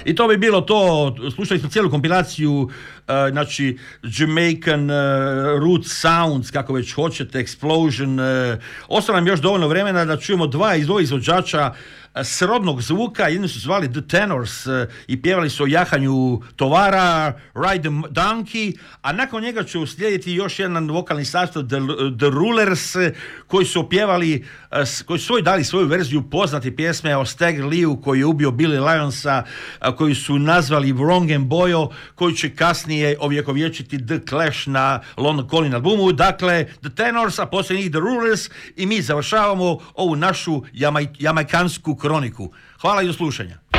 I to bi bilo to, slušali smo cijelu kompilaciju, znači Jamaican Root Sounds, kako već hoćete, Explosion. Ostalo nam još dovoljno vremena da čujemo dva izvođača srodnog zvuka. Jedni su zvali The Tenors i pjevali su o jahanju tovara, Ride the Donkey, a nakon njega će uslijediti još jedan vokalni sastav The Rulers, koji su opjevali, koji su dali svoju verziju poznate pjesme o Stagger Leeu koji je ubio Billy Lionsa, koji su nazvali Wrong and Boyo, koji će kasnije ovjekovječiti The Clash na London Calling albumu. Dakle, The Tenors, a poslije njih The Rulers, i mi završavamo ovu našu jamajkansku kroniku. Hvala i do slušanja.